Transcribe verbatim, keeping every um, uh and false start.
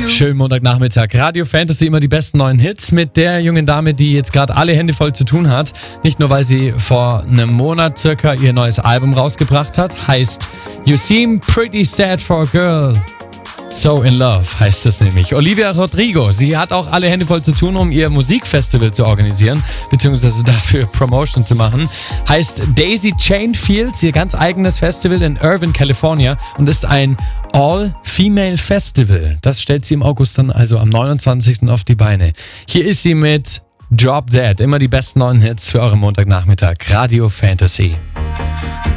Schönen Montagnachmittag. Radio Fantasy, immer die besten neuen Hits mit der jungen Dame, die jetzt gerade alle Hände voll zu tun hat. Nicht nur, weil sie vor einem Monat circa ihr neues Album rausgebracht hat. Heißt You Seem Pretty Sad for a Girl. So in Love heißt es nämlich. Olivia Rodrigo, sie hat auch alle Hände voll zu tun, um ihr Musikfestival zu organisieren, beziehungsweise dafür Promotion zu machen. Heißt Daisy Chain Fields, ihr ganz eigenes Festival in Irvine, California, und ist ein All-Female Festival. Das stellt sie im August dann also am neunundzwanzigsten auf die Beine. Hier ist sie mit Drop Dead, immer die besten neuen Hits für euren Montagnachmittag. Radio Fantasy.